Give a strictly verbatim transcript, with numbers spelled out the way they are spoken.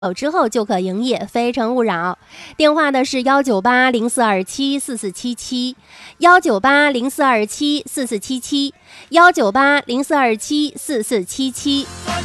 之后就可营业，非诚勿扰。电话的是幺九八零四二七四四七七，幺九八零四二七四四七七，幺九八零四二七四四七七。